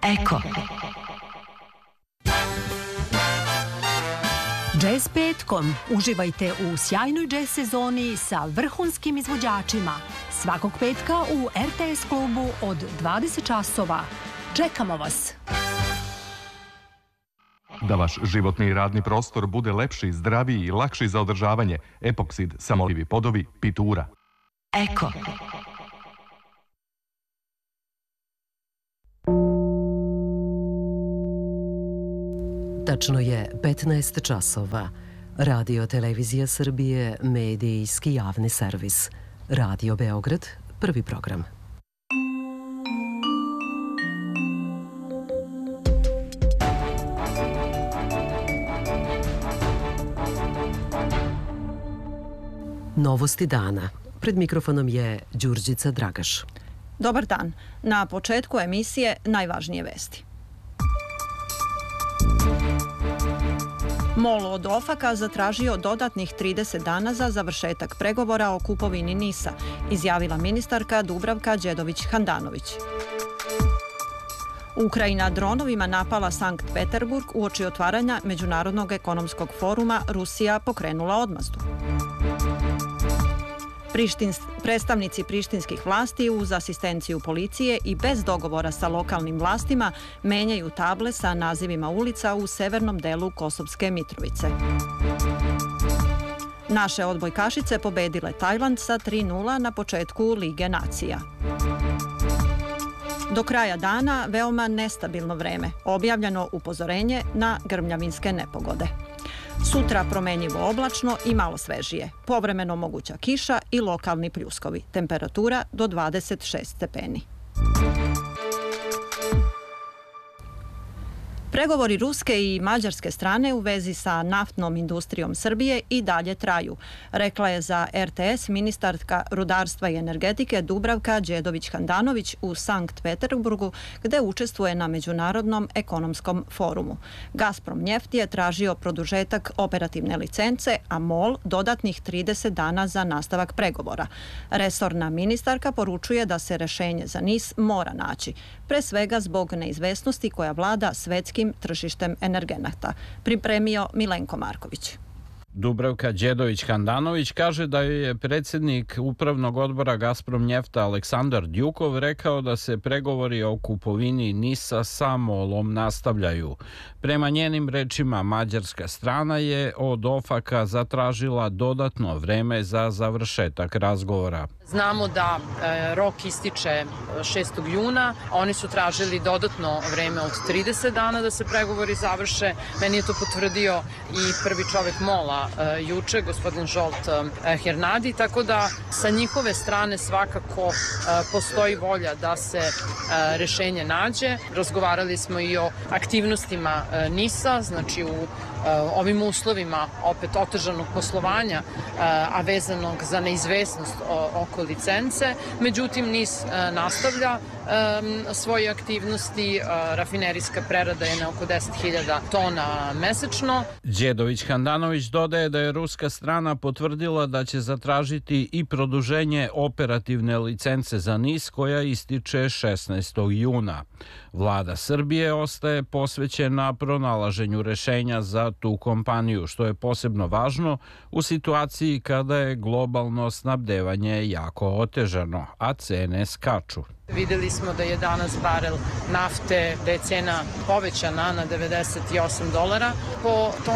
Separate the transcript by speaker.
Speaker 1: Eko. Jazz petkom. Uživajte u sjajnoj jazz sezoni sa vrhunskim izvođačima. Svakog petka u RTS klubu od 20 časova. Čekamo vas!
Speaker 2: Da vaš životni i radni prostor bude lepši, zdraviji i lakši za održavanje, Epoksid, samolivi podovi, Pitura.
Speaker 1: Eko.
Speaker 3: Tačno je 15 časova. Radio Televizija Srbije, medijski javni servis. Radio Beograd, prvi program. Novosti dana. Pred mikrofonom je Đurđica Dragaš.
Speaker 4: Dobar dan. Na početku emisije najvažnije vesti. MOL od OFAK-a zatražio dodatnih 30 dana za završetak pregovora o kupovini NIS-a, izjavila ministarka Dubravka Đedović-Handanović. Ukrajina dronovima napala Sankt Peterburg uoči otvaranja Međunarodnog ekonomskog foruma, Rusija pokrenula odmazdu. Predstavnici prištinskih vlasti uz asistenciju policije i bez dogovora sa lokalnim vlastima menjaju table sa nazivima ulica u severnom delu Kosovske Mitrovice. Naše odbojkašice pobedile Tajland sa 3:0 na početku Lige nacija. Do kraja dana veoma nestabilno vreme, objavljeno upozorenje na grmljavinske nepogode. Sutra promenjivo oblačno i malo svežije, povremeno moguća kiša i lokalni pljuskovi, temperatura do 26 stepeni. Pregovori ruske i mađarske strane u vezi sa naftnom industrijom Srbije i dalje traju, rekla je za RTS ministarka rudarstva i energetike Dubravka Đedović-Handanović u Sankt Peterburgu, gde učestvuje na Međunarodnom ekonomskom forumu. Gazprom Njeft je tražio produžetak operativne licence, a MOL dodatnih 30 dana za nastavak pregovora. Resorna ministarka poručuje da se rešenje za NIS mora naći, pre svega zbog neizvesnosti koja vlada svetskim tržištem energenata. Pripremio Milenko Marković.
Speaker 5: Dubravka Đedović-Handanović kaže da je predsjednik upravnog odbora Gazprom Njefta Aleksandar Djukov rekao da se pregovori o kupovini NIS-a sa MOL-om nastavljaju. Prema njenim rečima, mađarska strana je od OFAK-a zatražila dodatno vreme za završetak razgovora.
Speaker 6: Znamo da rok ističe 6. juna. Oni su tražili dodatno vreme od 30 dana da se pregovori završe. Meni je to potvrdio i prvi čovjek MOL-a juče, gospodin Žolt Hernadi, tako da sa njihove strane svakako postoji volja da se rešenje nađe. Razgovarali smo i o aktivnostima NIS-a, znači u ovim uslovima opet otežanog poslovanja, a vezanog za neizvesnost oko licence. Međutim, NIS nastavlja svoje aktivnosti. Rafinerijska prerada je na oko 10.000 tona mesečno.
Speaker 5: Đedović-Handanović dodaje da je ruska strana potvrdila da će zatražiti i produženje operativne licence za NIS koja ističe 16. juna. Vlada Srbije ostaje posvećena pronalaženju rešenja za tu kompaniju, što je posebno važno u situaciji kada je globalno snabdevanje jako otežano, a cene skaču.
Speaker 6: Videli smo da je danas barel nafte, da je cena povećana na $98 po toni.